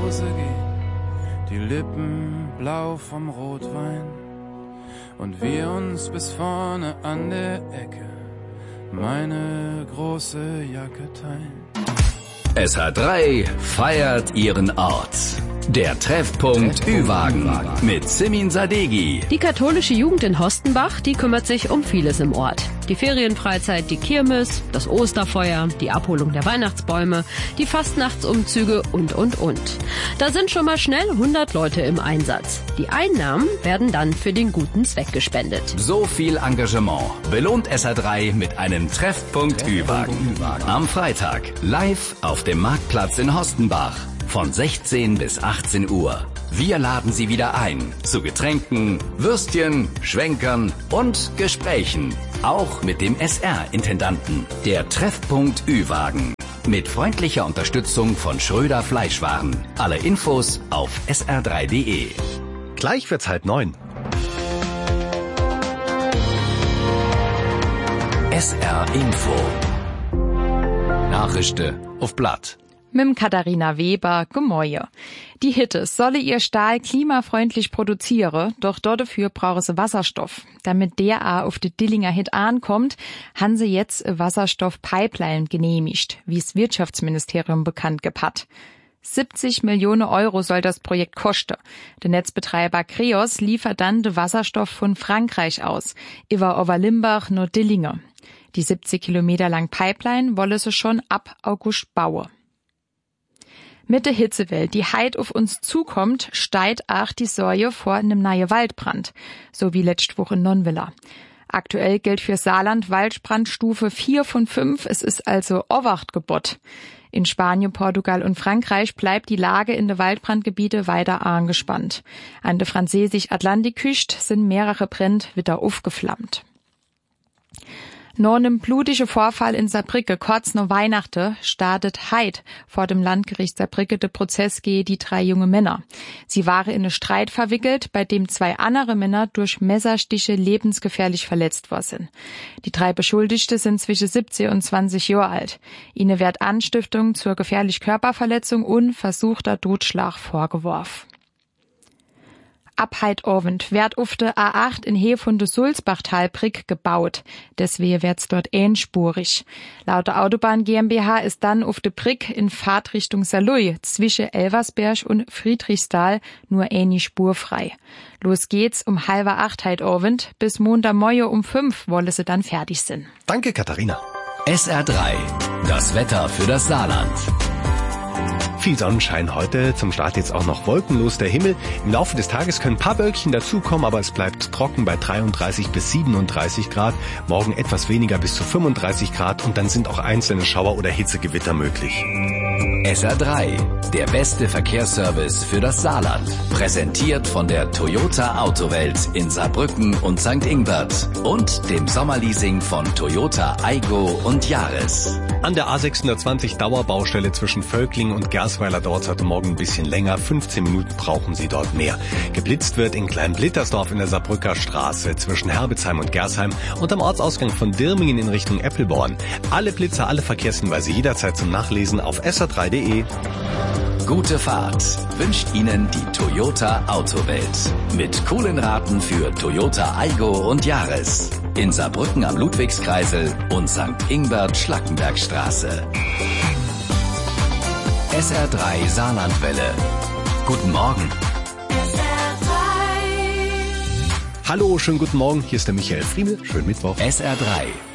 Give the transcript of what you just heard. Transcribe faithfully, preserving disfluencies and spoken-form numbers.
Hause gehen, die Lippen blau vom Rotwein und wir uns bis vorne an der Ecke meine große Jacke teilen. S H drei feiert ihren Ort. Der Treffpunkt Ü-Wagen mit Simin Sadeghi. Die katholische Jugend in Hostenbach, die kümmert sich um vieles im Ort. Die Ferienfreizeit, die Kirmes, das Osterfeuer, die Abholung der Weihnachtsbäume, die Fastnachtsumzüge und, und, und. Da sind schon mal schnell hundert Leute im Einsatz. Die Einnahmen werden dann für den guten Zweck gespendet. So viel Engagement belohnt S H drei mit einem Treffpunkt Ü-Wagen. Am Freitag live auf dem Marktplatz in Hostenbach. Von sechzehn bis achtzehn Uhr. Wir laden Sie wieder ein zu Getränken, Würstchen, Schwenkern und Gesprächen. Auch mit dem S R-Intendanten. Der Treffpunkt Ü-Wagen. Mit freundlicher Unterstützung von Schröder Fleischwaren. Alle Infos auf s r drei punkt d e. Gleich wird's halb neun. S R Info. Nachrichten auf Blatt. Mit Katharina Weber, Gemäue. Die Hitte solle ihr Stahl klimafreundlich produziere, doch dafür brauche sie Wasserstoff. Damit der a auf die Dillinger Hit ankommt, haben sie jetzt eine Wasserstoff-Pipeline genehmigt, wie es Wirtschaftsministerium bekannt gepat. siebzig Millionen Euro soll das Projekt kosten. Der Netzbetreiber Kreos liefert dann den Wasserstoff von Frankreich aus, über Overlimbach nur Dillinge. Die siebzig Kilometer lang Pipeline wolle sie schon ab August bauen. Mit der Hitzewelle, die heit auf uns zukommt, steigt auch die Sorge vor einem neuen Waldbrand, so wie letzte Woche in Nonvilla. Aktuell gilt für Saarland Waldbrandstufe vier von fünf, es ist also Obachtgebot. In Spanien, Portugal und Frankreich bleibt die Lage in den Waldbrandgebiete weiter angespannt. An der französisch-Atlantikküste sind mehrere Brände wieder aufgeflammt. Nach einem blutigen Vorfall in Saarbrücke kurz nach Weihnachten startet heit vor dem Landgericht Saarbrücke der Prozess gegen die drei junge Männer. Sie waren in einen Streit verwickelt, bei dem zwei andere Männer durch Messerstiche lebensgefährlich verletzt worden sind. Die drei Beschuldigte sind zwischen siebzehn und zwanzig Jahre alt. Ihnen wird Anstiftung zur gefährlichen Körperverletzung und versuchter Totschlag vorgeworfen. Ab heit Abend wird auf der A acht in Nähe von der Sulzbachtalbrück gebaut. Deswegen wird's dort einspurig. Laut der Autobahn GmbH ist dann auf der Brück in Fahrtrichtung Saarlouis zwischen Elversberg und Friedrichsthal nur eine Spur frei. Los geht's um halber acht heit Abend. Bis Montagmorgen um fünf wolle sie dann fertig sind. Danke, Katharina. S R drei. Das Wetter für das Saarland. Viel Sonnenschein heute, zum Start jetzt auch noch wolkenlos der Himmel. Im Laufe des Tages können ein paar Wölkchen dazukommen, aber es bleibt trocken bei dreiunddreißig bis siebenunddreißig Grad. Morgen etwas weniger bis zu fünfunddreißig Grad und dann sind auch einzelne Schauer oder Hitzegewitter möglich. S R drei, der beste Verkehrsservice für das Saarland. Präsentiert von der Toyota Autowelt in Saarbrücken und Sankt Ingbert und dem Sommerleasing von Toyota Aygo und Yaris. An der A sechshundertzwanzig Dauerbaustelle zwischen Völklingen und Gersweiler dauert es heute Morgen ein bisschen länger. fünfzehn Minuten brauchen Sie dort mehr. Geblitzt wird in Kleinblittersdorf in der Saarbrücker Straße zwischen Herbesheim und Gersheim und am Ortsausgang von Dirmingen in Richtung Eppelborn. Alle Blitzer, alle Verkehrshinweise jederzeit zum Nachlesen auf s r drei punkt d e. Gute Fahrt wünscht Ihnen die Toyota Autowelt. Mit coolen Raten für Toyota Aygo und Yaris. In Saarbrücken am Ludwigskreisel und Sankt Ingbert Schlackenbergstraße. S R drei Saarlandwelle. Guten Morgen. S R drei. Hallo, schönen guten Morgen. Hier ist der Michael Friemel. Schönen Mittwoch. S R drei.